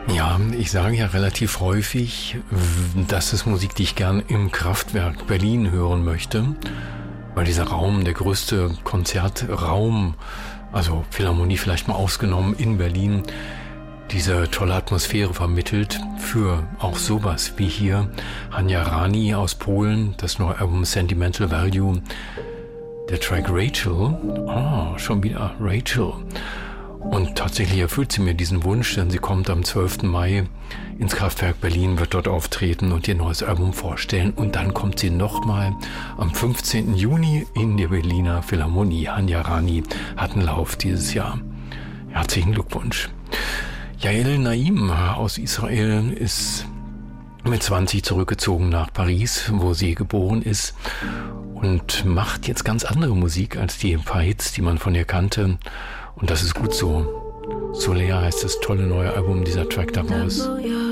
Ja, ich sage ja relativ häufig, das ist Musik, die ich gern im Kraftwerk Berlin hören möchte, weil dieser Raum, der größte Konzertraum, also Philharmonie vielleicht mal ausgenommen in Berlin, diese tolle Atmosphäre vermittelt für auch sowas wie hier Hania Rani aus Polen, das neue Album Sentimental Value, der Track Rachel, schon wieder Rachel. Und tatsächlich erfüllt sie mir diesen Wunsch, denn sie kommt am 12. Mai ins Kraftwerk Berlin, wird dort auftreten und ihr neues Album vorstellen. Und dann kommt sie nochmal am 15. Juni in die Berliner Philharmonie. Hania Rani hat einen Lauf dieses Jahr. Herzlichen Glückwunsch. Yael Naim aus Israel ist mit 20 zurückgezogen nach Paris, wo sie geboren ist, und macht jetzt ganz andere Musik als die paar Hits, die man von ihr kannte. Und das ist gut so. Soleil heißt das tolle neue Album, dieser Track daraus.